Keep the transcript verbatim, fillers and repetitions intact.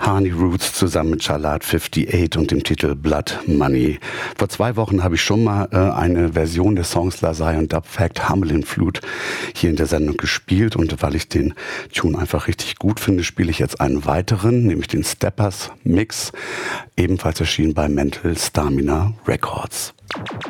Honey Roots zusammen mit Charlotte achtundfünfzig und dem Titel Blood Money. Vor zwei Wochen habe ich schon mal äh, eine Version des Songs Lasai und Dub Fact Hamelin Flute hier in der Sendung gespielt, und weil ich den Tune einfach richtig gut finde, spiele ich jetzt einen weiteren, nämlich den Steppers Mix, ebenfalls erschienen bei Mental Stamina Records.